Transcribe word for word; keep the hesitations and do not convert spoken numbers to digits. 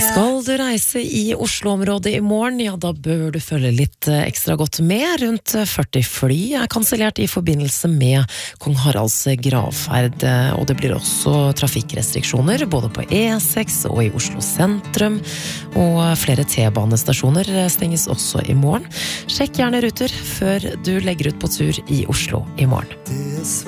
Skal du reise i Oslo-området i morgen, ja da bør du følge litt ekstra godt med. Rundt førti fly er kansellert i forbindelse med Kong Haralds gravferd, og det blir også trafikkrestriksjoner både på E seks og i Oslo sentrum, og flere T-banestasjoner stenges også i morgen. Sjekk gjerne ruter før du legger ut på tur i Oslo i morgen.